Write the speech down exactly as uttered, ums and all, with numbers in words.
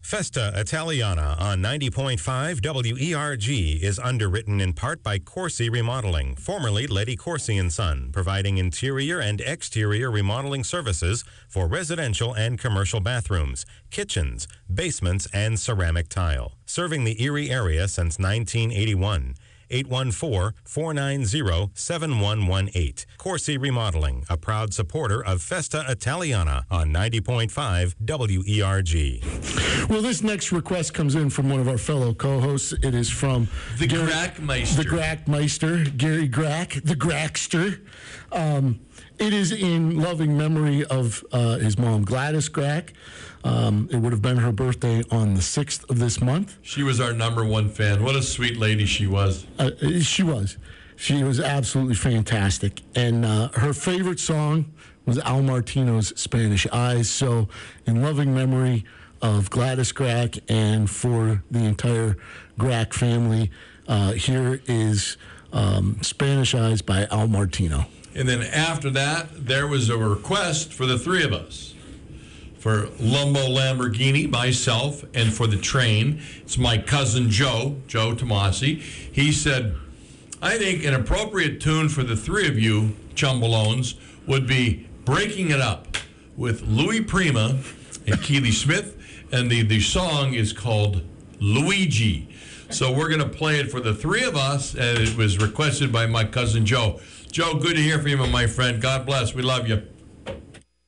Festa Italiana on ninety point five W E R G is underwritten in part by Corsi Remodeling, formerly Letty Corsi and Son, providing interior and exterior remodeling services for residential and commercial bathrooms, kitchens, basements, and ceramic tile. Serving the Erie area since nineteen eighty-one. eight one four, four nine zero, seven one one eight. Corsi Remodeling, a proud supporter of Festa Italiana on ninety point five W E R G. Well, this next request comes in from one of our fellow co-hosts. It is from the Gary, Grackmeister. The Grackmeister, Gary Grack, the Grackster. Um, it is in loving memory of uh, his mom, Gladys Grack. Um, it would have been her birthday on the sixth of this month. She was our number one fan. What a sweet lady she was. Uh, she was. She was absolutely fantastic. And uh, her favorite song was Al Martino's Spanish Eyes. So in loving memory of Gladys Grack and for the entire Grack family, uh, here is um, Spanish Eyes by Al Martino. And then after that, there was a request for the three of us. For Lumbo Lamborghini, myself, and for the train, it's my cousin Joe, Joe Tomasi. He said, I think an appropriate tune for the three of you, Chumbalones, would be Breaking It Up with Louis Prima and Keely Smith. And the, the song is called Luigi. So we're going to play it for the three of us, and it was requested by my cousin Joe. Joe, good to hear from you, my friend. God bless. We love you.